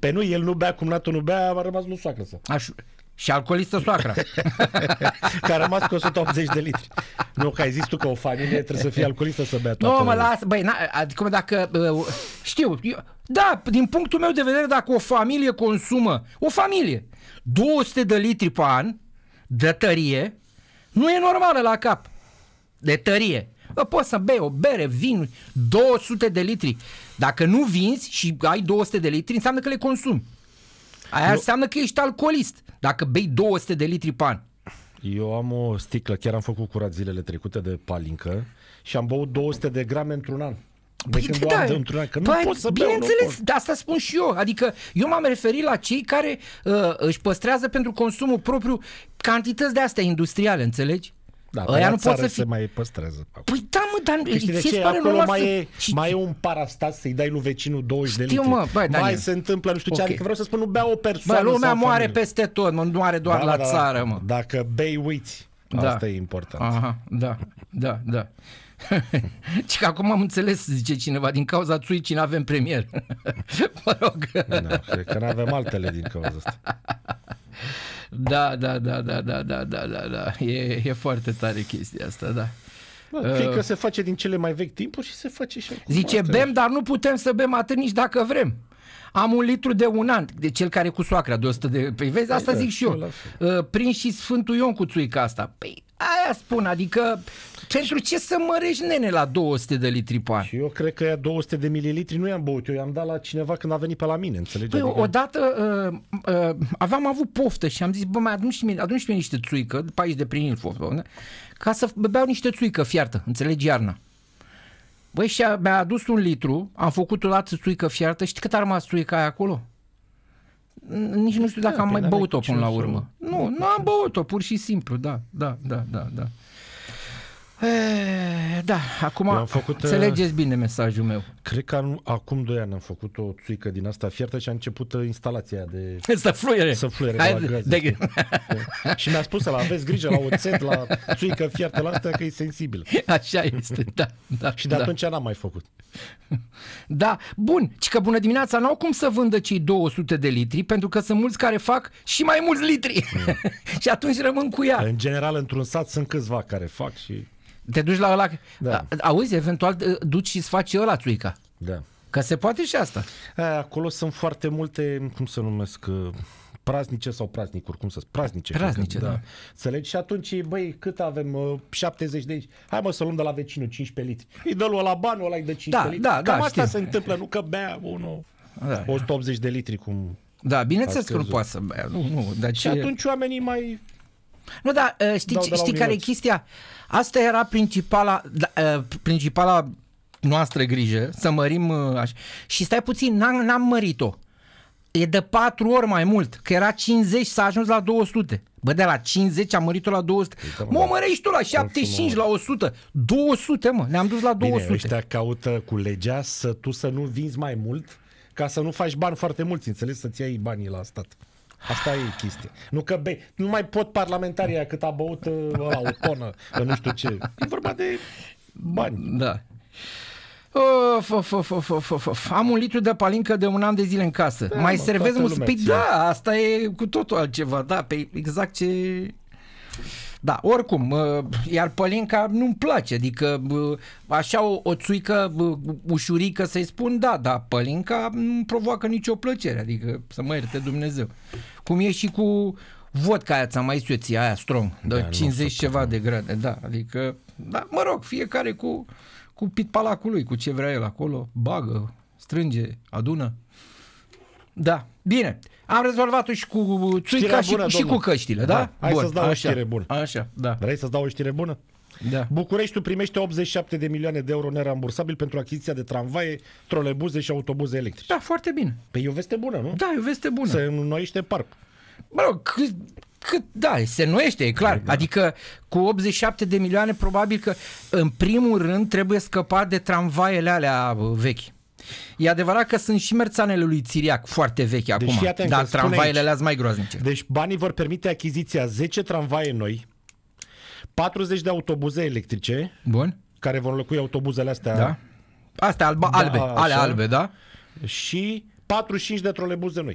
Pe nu, el nu bea cum natul nu bea, a rămas nu soacră să. Și alcoolistă soacra. Că a rămas cu 180 de litri. Nu, că ai zis tu că o familie trebuie să fie alcoolistă să bea toată. Nu, mă las, băi, adică dacă, știu, da, din punctul meu de vedere, dacă o familie consumă, o familie, 200 de litri pe an de tărie, nu e normală la cap. De tărie. Bă, poți să bei o bere, vin, 200 de litri. Dacă nu vinzi și ai 200 de litri, înseamnă că le consumi. Aia înseamnă că ești alcoolist, dacă bei 200 de litri pe an. Eu am o sticlă, chiar am făcut curat zilele trecute de palincă și am băut 200 de grame într-un an. De când o am de într-un an, că nu pot să beau. Bineînțeles, de asta spun și eu. Adică eu m-am referit la cei care își păstrează pentru consumul propriu cantități de astea industriale, înțelegi? Da, aia nu pot să se mai păstrează. Păi da, mă, dar ție pare acolo mai e un parastat să-i dai lui vecinul 20 de litri. Mai se întâmplă, nu știu ce, adică vreau să spun, nu bea o persoană. Bă, lumea moare peste tot, mă, nu moare doar la țară, mă. Dacă bei, uiți. Asta e important. Aha, da. Și că acum am înțeles, zice cineva, din cauza țuicii n-avem premier. Mă rog. Da, cred că n-avem altele din cauza asta. Da. E foarte tare chestia asta, da. Cred că se face din cele mai vechi timpuri și se face și acum. Zice, bem, dar nu putem să bem atât nici dacă vrem. Am 1 litru de un an, de cel care cu soacra de 100 de... Păi vezi, asta zic și eu. Prins și Sfântul Ion cu țuica asta. Păi aia spun, adică pentru ce să mărești, nene, la 200 de litri pe an? Și eu cred că aia 200 de mililitri nu i-am băut, eu i-am dat la cineva când a venit pe la mine, înțelegi? Păi adică... odată aveam avut poftă și am zis, bă, mai aduci mie niște țuică, pe aici de prin Ilfov, ca să beau niște țuică fiartă, înțelegi, iarna. Băi, și mi-a adus 1 litru, am făcut o dată țuică fiartă, știi cât a rămas țuica aia acolo? Nici nu știu dacă am mai băut-o până la urmă. Nu am băut-o, pur și simplu, da. Da, acum înțelegeți bine mesajul meu. Cred că acum 2 ani am făcut o țuică din asta fiartă și a început instalația de... Să fluiere la gaze. Și mi-a spus ăla, aveți grijă la oțet, la țuică fiartă, la asta că e sensibil. Așa este, da. Și de atunci n-am mai făcut. Da, bun, ci că bună dimineața, n-au cum să vândă cei 200 de litri, pentru că sunt mulți care fac și mai mulți litri. Și atunci rămân cu ea. În general, într-un sat sunt câțiva care fac și... Te duci la ăla... Da. Auzi, eventual duci și îți faci ăla țuica. Da. Că se poate și asta. Acolo sunt foarte multe, cum să numesc, praznice sau praznicuri, cum să spun, praznice, da. Înțelegi? Și atunci, băi, cât avem? 70 de litri. Hai mă să luăm de la vecinul 15 litri. Îi dă lui ăla bani, ăla îi dă 15 litri. Cam asta se întâmplă, nu că bea unul 180 de litri cum... Da, bineînțeles că nu poate să bea. Și atunci oamenii mai... Nu, dar știi care e chestia? Asta era principala noastră grijă, să mărim așa. Și stai puțin, n-am mărit-o. E de 4 ori mai mult, că era 50, s-a ajuns la 200. Bă, de la 50 am mărit-o la 200. Mă mărești tu la 75, la 100. 200, mă, ne-am dus la 200. Bine, ăștia caută cu legea tu să nu vinzi mai mult, ca să nu faci bani foarte mulți, înțelegi? Să-ți iei banii la stat. Asta e chestia. Nu că bei, nu mai pot parlamentarii aia cât a băut ăla, o tonă, nu știu ce. E vorba de bani. Da. Am 1 litru de palincă de 1 an de zile în casă. Da, mai servez mult. Păi da, asta e cu totul altceva. Da, pe exact ce... Da, oricum, iar pălinca nu-mi place, adică așa o țuică ușurică să-i spun, da, pălinca nu provoacă nicio plăcere, adică să mă ierte Dumnezeu. Cum e și cu vodka aia, ți-am mai zis eu ție, aia strong, de 50 ceva de grade, da, adică, da, mă rog, fiecare cu pitpalacul lui, cu ce vrea el acolo, bagă, strânge, adună. Da, bine. Am rezolvat-o și cu țuica și cu căștile, da? Hai să-ți dau o știre bună. Așa, da. Vrei să-ți dau o știre bună? Da. Bucureștiul primește 87 de milioane de euro nerambursabil pentru achiziția de tramvaie, trolebuze și autobuze electrice. Da, foarte bine. Păi e o veste bună, nu? Da, e o veste bună. Se înnoiește parc. Mă rog, da, se înnoiește, e clar. Da. Adică cu 87 de milioane probabil că în primul rând trebuie scăpat de tramvaiele alea vechi. E adevărat că sunt și merțanele lui Țiriac foarte vechi acum, dar tramvaiele alea sunt mai groaznice. Deci banii vor permite achiziția 10 tramvaie noi, 40 de autobuze electrice, bun, care vor înlocui autobuzele astea. Da. Astea albe, da? Și 45 de trolebuze noi.